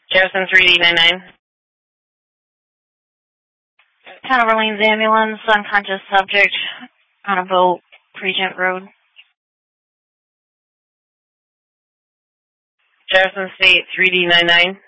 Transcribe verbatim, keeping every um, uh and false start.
Jefferson three D ninety-nine. Town of Orleans ambulance, unconscious subject on a boat, Regent Road. Jefferson State three D ninety-nine.